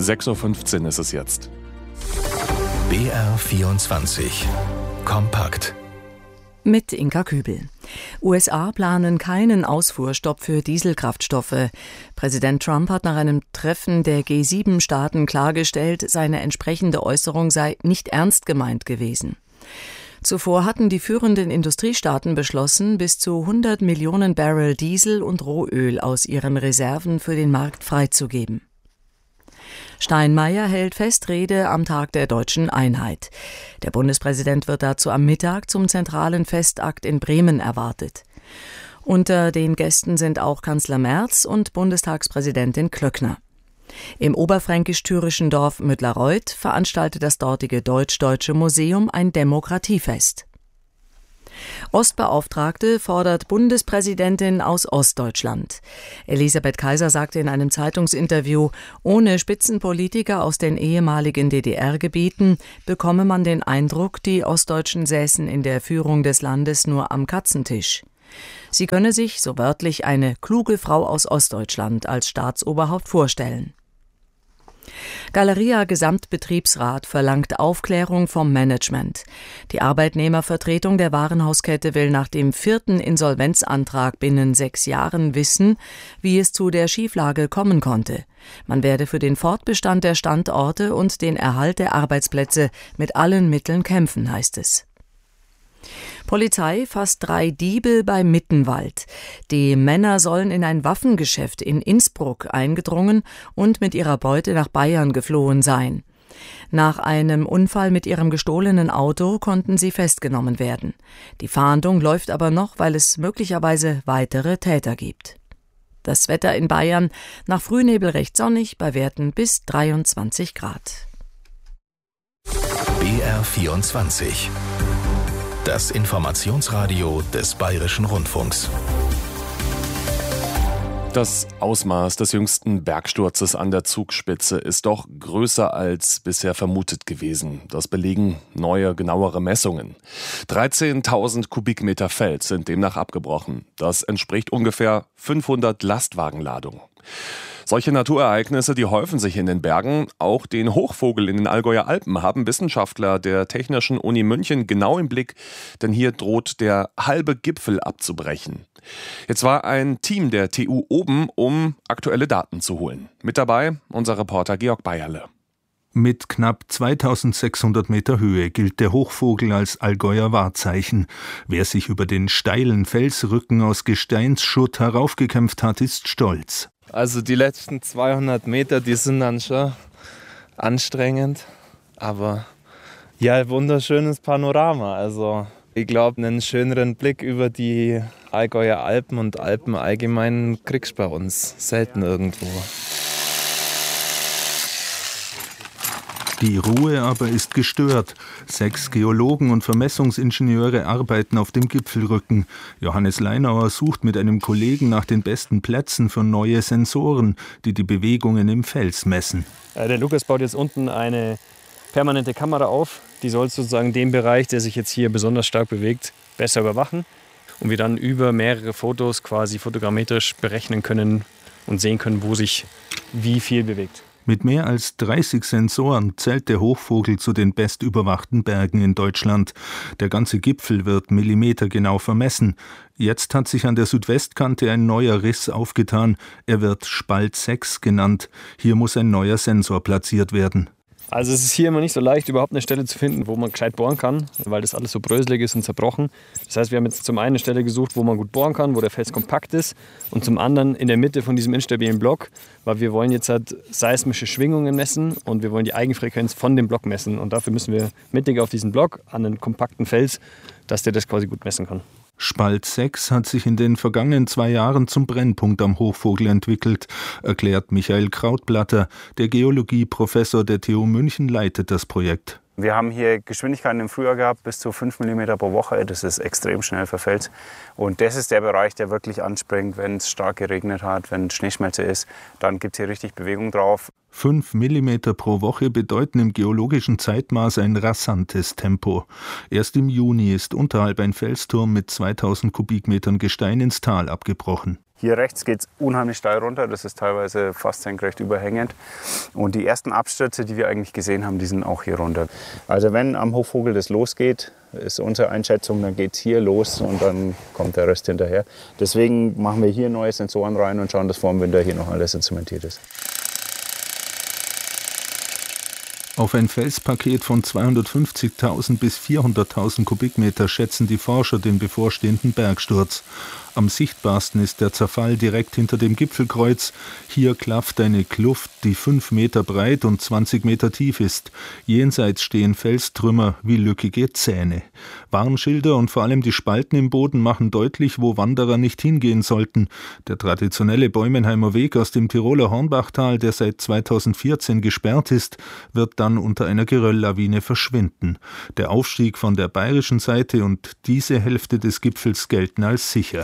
6:15 Uhr ist es jetzt. BR24 Kompakt. Mit Inka Kübel. USA planen keinen Ausfuhrstopp für Dieselkraftstoffe. Präsident Trump hat nach einem Treffen der G7-Staaten klargestellt, seine entsprechende Äußerung sei nicht ernst gemeint gewesen. Zuvor hatten die führenden Industriestaaten beschlossen, bis zu 100 Millionen Barrel Diesel und Rohöl aus ihren Reserven für den Markt freizugeben. Steinmeier hält Festrede am Tag der Deutschen Einheit. Der Bundespräsident wird dazu am Mittag zum zentralen Festakt in Bremen erwartet. Unter den Gästen sind auch Kanzler Merz und Bundestagspräsidentin Klöckner. Im oberfränkisch-thürischen Dorf Müttlerreuth veranstaltet das dortige Deutsch-Deutsche Museum ein Demokratiefest. Ostbeauftragte fordert Bundespräsidentin aus Ostdeutschland. Elisabeth Kaiser sagte in einem Zeitungsinterview, ohne Spitzenpolitiker aus den ehemaligen DDR-Gebieten bekomme man den Eindruck, die Ostdeutschen säßen in der Führung des Landes nur am Katzentisch. Sie könne sich, so wörtlich, eine kluge Frau aus Ostdeutschland als Staatsoberhaupt vorstellen. Galeria Gesamtbetriebsrat verlangt Aufklärung vom Management. Die Arbeitnehmervertretung der Warenhauskette will nach dem 4. Insolvenzantrag binnen 6 Jahren wissen, wie es zu der Schieflage kommen konnte. Man werde für den Fortbestand der Standorte und den Erhalt der Arbeitsplätze mit allen Mitteln kämpfen, heißt es. Polizei fasst 3 Diebe bei Mittenwald. Die Männer sollen in ein Waffengeschäft in Innsbruck eingedrungen und mit ihrer Beute nach Bayern geflohen sein. Nach einem Unfall mit ihrem gestohlenen Auto konnten sie festgenommen werden. Die Fahndung läuft aber noch, weil es möglicherweise weitere Täter gibt. Das Wetter in Bayern: nach Frühnebel recht sonnig, bei Werten bis 23 Grad. BR24 Das Informationsradio des Bayerischen Rundfunks. Das Ausmaß des jüngsten Bergsturzes an der Zugspitze ist doch größer als bisher vermutet gewesen. Das belegen neue, genauere Messungen. 13.000 Kubikmeter Fels sind demnach abgebrochen. Das entspricht ungefähr 500 Lastwagenladungen. Solche Naturereignisse, die häufen sich in den Bergen. Auch den Hochvogel in den Allgäuer Alpen haben Wissenschaftler der Technischen Uni München genau im Blick, denn hier droht der halbe Gipfel abzubrechen. Jetzt war ein Team der TU oben, um aktuelle Daten zu holen. Mit dabei unser Reporter Georg Bayerle. Mit knapp 2600 Meter Höhe gilt der Hochvogel als Allgäuer Wahrzeichen. Wer sich über den steilen Felsrücken aus Gesteinsschutt heraufgekämpft hat, ist stolz. Also die letzten 200 Meter, die sind dann schon anstrengend, aber ja, wunderschönes Panorama. Also ich glaube, einen schöneren Blick über die Allgäuer Alpen und Alpen allgemein kriegst du bei uns selten irgendwo. Die Ruhe aber ist gestört. 6 Geologen und Vermessungsingenieure arbeiten auf dem Gipfelrücken. Johannes Leinauer sucht mit einem Kollegen nach den besten Plätzen für neue Sensoren, die die Bewegungen im Fels messen. Der Lukas baut jetzt unten eine permanente Kamera auf. Die soll sozusagen den Bereich, der sich jetzt hier besonders stark bewegt, besser überwachen. Und wir dann über mehrere Fotos quasi fotogrammetrisch berechnen können und sehen können, wo sich wie viel bewegt. Mit mehr als 30 Sensoren zählt der Hochvogel zu den bestüberwachten Bergen in Deutschland. Der ganze Gipfel wird millimetergenau vermessen. Jetzt hat sich an der Südwestkante ein neuer Riss aufgetan. Er wird Spalt 6 genannt. Hier muss ein neuer Sensor platziert werden. Also es ist hier immer nicht so leicht, überhaupt eine Stelle zu finden, wo man gescheit bohren kann, weil das alles so bröselig ist und zerbrochen. Das heißt, wir haben jetzt zum einen eine Stelle gesucht, wo man gut bohren kann, wo der Fels kompakt ist, und zum anderen in der Mitte von diesem instabilen Block, weil wir wollen jetzt halt seismische Schwingungen messen und wir wollen die Eigenfrequenz von dem Block messen. Und dafür müssen wir mittig auf diesen Block an einen kompakten Fels, dass der das quasi gut messen kann. Spalt 6 hat sich in den vergangenen 2 Jahren zum Brennpunkt am Hochvogel entwickelt, erklärt Michael Krautblatter. Der Geologieprofessor der TU München leitet das Projekt. Wir haben hier Geschwindigkeiten im Frühjahr gehabt, bis zu 5 mm pro Woche. Das ist extrem schnell verfällt. Und das ist der Bereich, der wirklich anspringt, wenn es stark geregnet hat, wenn Schneeschmelze ist. Dann gibt es hier richtig Bewegung drauf. 5 mm pro Woche bedeuten im geologischen Zeitmaß ein rasantes Tempo. Erst im Juni ist unterhalb ein Felsturm mit 2000 Kubikmetern Gestein ins Tal abgebrochen. Hier rechts geht es unheimlich steil runter, das ist teilweise fast senkrecht überhängend. Und die ersten Abstürze, die wir eigentlich gesehen haben, die sind auch hier runter. Also wenn am Hochvogel das losgeht, ist unsere Einschätzung, dann geht es hier los und dann kommt der Rest hinterher. Deswegen machen wir hier neue Sensoren rein und schauen, dass vor dem Winter hier noch alles instrumentiert ist. Auf ein Felspaket von 250.000 bis 400.000 Kubikmeter schätzen die Forscher den bevorstehenden Bergsturz. Am sichtbarsten ist der Zerfall direkt hinter dem Gipfelkreuz. Hier klafft eine Kluft, die 5 Meter breit und 20 Meter tief ist. Jenseits stehen Felstrümmer wie lückige Zähne. Warnschilder und vor allem die Spalten im Boden machen deutlich, wo Wanderer nicht hingehen sollten. Der traditionelle Bäumenheimer Weg aus dem Tiroler Hornbachtal, der seit 2014 gesperrt ist, wird dann unter einer Gerölllawine verschwinden. Der Aufstieg von der bayerischen Seite und diese Hälfte des Gipfels gelten als sicher.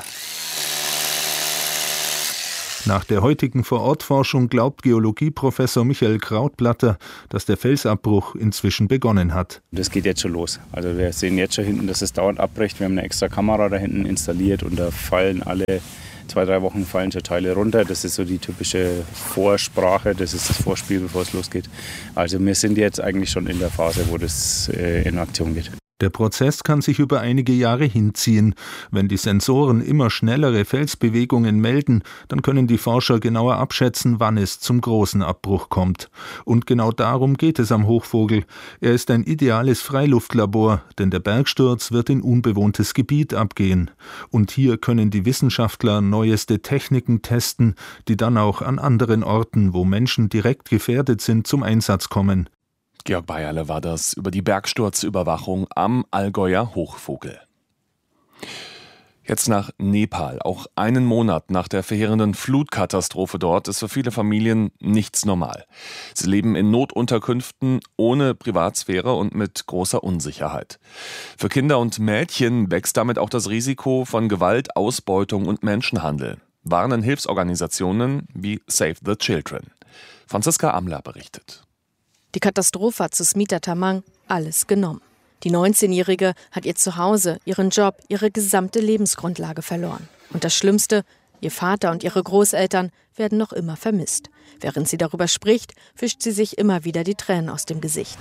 Nach der heutigen Vorortforschung glaubt Geologieprofessor Michael Krautblatter, dass der Felsabbruch inzwischen begonnen hat. Das geht jetzt schon los. Also wir sehen jetzt schon hinten, dass es dauernd abbricht. Wir haben eine extra Kamera da hinten installiert und da fallen alle 2-3 Wochen fallen schon Teile runter. Das ist so die typische Vorsprache, das ist das Vorspiel, bevor es losgeht. Also wir sind jetzt eigentlich schon in der Phase, wo das in Aktion geht. Der Prozess kann sich über einige Jahre hinziehen. Wenn die Sensoren immer schnellere Felsbewegungen melden, dann können die Forscher genauer abschätzen, wann es zum großen Abbruch kommt. Und genau darum geht es am Hochvogel. Er ist ein ideales Freiluftlabor, denn der Bergsturz wird in unbewohntes Gebiet abgehen. Und hier können die Wissenschaftler neueste Techniken testen, die dann auch an anderen Orten, wo Menschen direkt gefährdet sind, zum Einsatz kommen. Georg Bayerle war das über die Bergsturzüberwachung am Allgäuer Hochvogel. Jetzt nach Nepal. Auch einen Monat nach der verheerenden Flutkatastrophe dort ist für viele Familien nichts normal. Sie leben in Notunterkünften ohne Privatsphäre und mit großer Unsicherheit. Für Kinder und Mädchen wächst damit auch das Risiko von Gewalt, Ausbeutung und Menschenhandel, warnen Hilfsorganisationen wie Save the Children. Franziska Amler berichtet. Die Katastrophe hat Susmita Tamang alles genommen. Die 19-Jährige hat ihr Zuhause, ihren Job, ihre gesamte Lebensgrundlage verloren. Und das Schlimmste, ihr Vater und ihre Großeltern werden noch immer vermisst. Während sie darüber spricht, fischt sie sich immer wieder die Tränen aus dem Gesicht.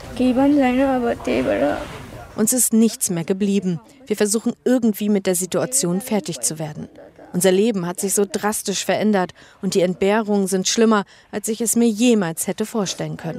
Uns ist nichts mehr geblieben. Wir versuchen irgendwie mit der Situation fertig zu werden. Unser Leben hat sich so drastisch verändert und die Entbehrungen sind schlimmer, als ich es mir jemals hätte vorstellen können.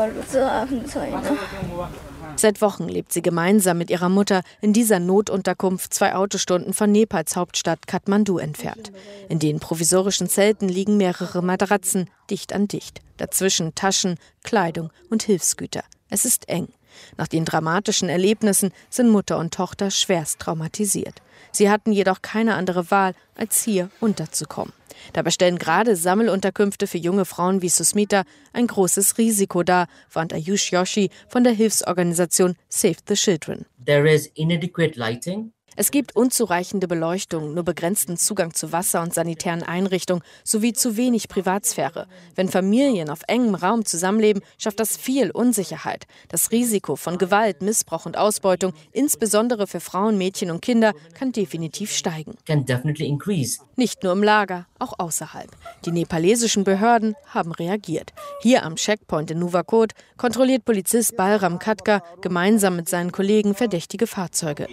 Seit Wochen lebt sie gemeinsam mit ihrer Mutter in dieser Notunterkunft 2 Autostunden von Nepals Hauptstadt Kathmandu entfernt. In den provisorischen Zelten liegen mehrere Matratzen, dicht an dicht. Dazwischen Taschen, Kleidung und Hilfsgüter. Es ist eng. Nach den dramatischen Erlebnissen sind Mutter und Tochter schwerst traumatisiert. Sie hatten jedoch keine andere Wahl, als hier unterzukommen. Dabei stellen gerade Sammelunterkünfte für junge Frauen wie Susmita ein großes Risiko dar, warnt Ayush Joshi von der Hilfsorganisation Save the Children. There is inadequate lighting. Es gibt unzureichende Beleuchtung, nur begrenzten Zugang zu Wasser und sanitären Einrichtungen sowie zu wenig Privatsphäre. Wenn Familien auf engem Raum zusammenleben, schafft das viel Unsicherheit. Das Risiko von Gewalt, Missbrauch und Ausbeutung, insbesondere für Frauen, Mädchen und Kinder, kann definitiv steigen. Can definitely increase. Nicht nur im Lager, auch außerhalb. Die nepalesischen Behörden haben reagiert. Hier am Checkpoint in Nuwakot kontrolliert Polizist Balram Khatka gemeinsam mit seinen Kollegen verdächtige Fahrzeuge.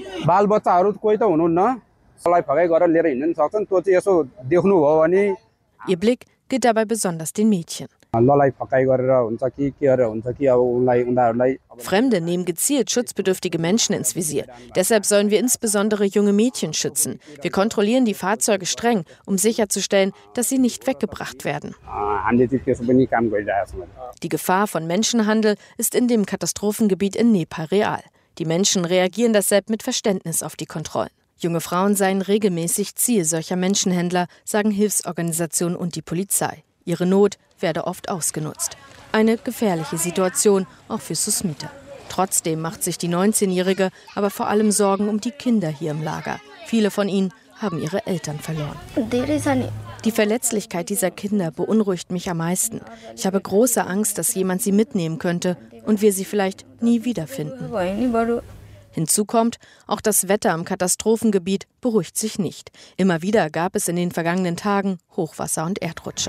Ihr Blick gilt dabei besonders den Mädchen. Fremde nehmen gezielt schutzbedürftige Menschen ins Visier. Deshalb sollen wir insbesondere junge Mädchen schützen. Wir kontrollieren die Fahrzeuge streng, um sicherzustellen, dass sie nicht weggebracht werden. Die Gefahr von Menschenhandel ist in dem Katastrophengebiet in Nepal real. Die Menschen reagieren deshalb mit Verständnis auf die Kontrollen. Junge Frauen seien regelmäßig Ziel solcher Menschenhändler, sagen Hilfsorganisationen und die Polizei. Ihre Not werde oft ausgenutzt. Eine gefährliche Situation, auch für Susmita. Trotzdem macht sich die 19-Jährige aber vor allem Sorgen um die Kinder hier im Lager. Viele von ihnen haben ihre Eltern verloren. Die Verletzlichkeit dieser Kinder beunruhigt mich am meisten. Ich habe große Angst, dass jemand sie mitnehmen könnte und wir sie vielleicht nie wiederfinden. Hinzu kommt, auch das Wetter im Katastrophengebiet beruhigt sich nicht. Immer wieder gab es in den vergangenen Tagen Hochwasser und Erdrutsche.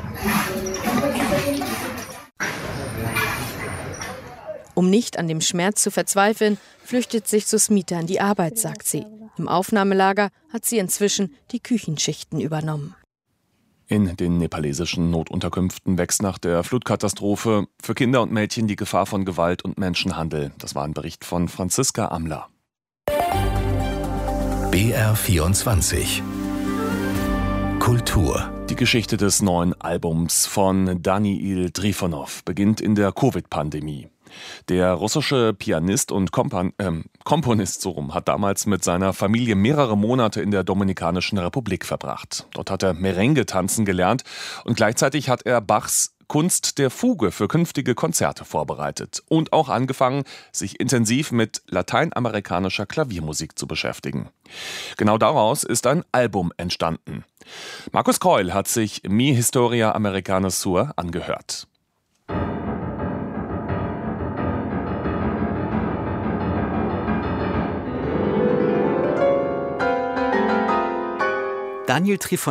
Um nicht an dem Schmerz zu verzweifeln, flüchtet sich Susmita in die Arbeit, sagt sie. Im Aufnahmelager hat sie inzwischen die Küchenschichten übernommen. In den nepalesischen Notunterkünften wächst nach der Flutkatastrophe für Kinder und Mädchen die Gefahr von Gewalt und Menschenhandel. Das war ein Bericht von Franziska Amler. BR24 Kultur. Die Geschichte des neuen Albums von Daniil Trifonov beginnt in der Covid-Pandemie. Der russische Pianist und Komponist hat damals mit seiner Familie mehrere Monate in der Dominikanischen Republik verbracht. Dort hat er Merengue tanzen gelernt und gleichzeitig hat er Bachs Kunst der Fuge für künftige Konzerte vorbereitet und auch angefangen, sich intensiv mit lateinamerikanischer Klaviermusik zu beschäftigen. Genau daraus ist ein Album entstanden. Markus Keul hat sich Mi Historia Americana Sur angehört. Daniil Trifonov